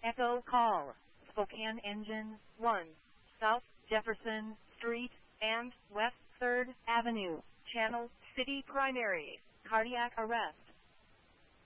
Echo Call, Spokane Engine 1, South Jefferson Street and West 3rd Avenue, Channel City Primary, cardiac arrest.